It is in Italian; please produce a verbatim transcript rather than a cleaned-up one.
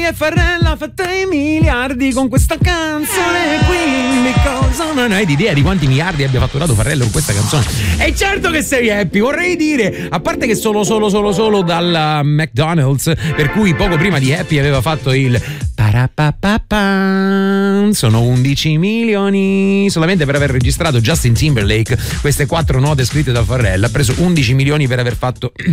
e Farrell ha fatto i miliardi con questa canzone, quindi cosa non hai idea di quanti miliardi abbia fatturato Farrell con questa canzone. E certo che sei happy, vorrei dire, a parte che solo solo solo solo dal McDonald's, per cui poco prima di Happy aveva fatto il parapapapam, sono undici milioni solamente per aver registrato Justin Timberlake queste quattro note scritte da Farrell, ha preso undici milioni per aver fatto